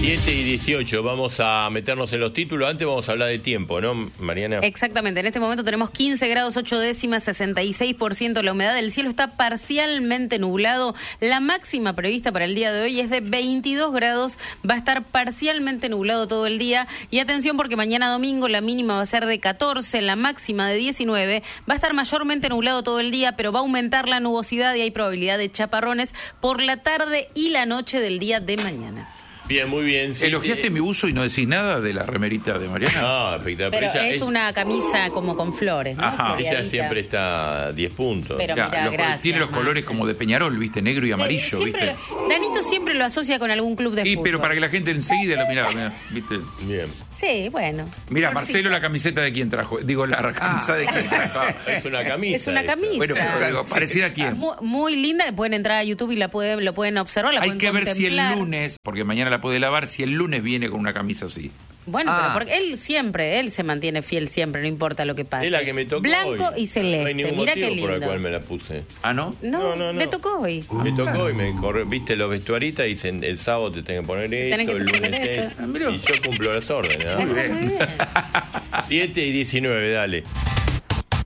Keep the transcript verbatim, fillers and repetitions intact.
siete y dieciocho, vamos a meternos en los títulos. Antes vamos a hablar de tiempo, ¿no, Mariana? Exactamente, en este momento tenemos quince grados ocho décimas, sesenta y seis por ciento la humedad. El cielo está parcialmente nublado. La máxima prevista para el día de hoy es de veintidós grados. Va a estar parcialmente nublado todo el día. Y atención porque mañana domingo la mínima va a ser de catorce, la máxima de diecinueve. Va a estar mayormente nublado todo el día, pero va a aumentar la nubosidad y hay probabilidad de chaparrones por la tarde y la noche del día de mañana. Bien, muy bien. Sí, ¿Elogiaste te... mi uso y no decís nada de la remerita de Mariana? No, espectacular. Pero, pero ella, es ella, una camisa como con flores, ¿no? Ajá. ella siempre está a diez puntos. Pero Mirá, mirá, los- gracias, tiene los colores Marce. como de Peñarol, ¿viste? Negro y amarillo, Siempre ¿viste? lo- Danito siempre lo asocia con algún club de Y fútbol. pero para que la gente enseguida lo mirá, mirá, ¿viste? Bien. Sí, bueno. Mira, Florcita. Marcelo, la camiseta de quién trajo. Digo, la camisa de quién trajo. Es una camisa. Es una esta. camisa. Bueno, pero digo, parecida a quién. Muy, muy linda, que pueden entrar a YouTube y la pueden, lo pueden observar, la Hay pueden que ver si el contemplar. lunes, porque mañana la puede lavar, si el lunes viene con una camisa así. Bueno, Ah. pero porque él siempre, él se mantiene fiel siempre, no importa lo que pase. Es la que me tocó Blanco hoy. y celeste, No hay ningún mira motivo qué por el lindo. cual me la puse. ¿Ah, no? No, No, no, no. le tocó hoy. Me tocó y me corrió. Viste los vestuaristas y dicen el sábado te tengo que poner esto, Tenés que el poner lunes esto. esto. Ah, mirá. Y yo cumplo las órdenes. ¿no? Está muy bien. siete y diecinueve, dale.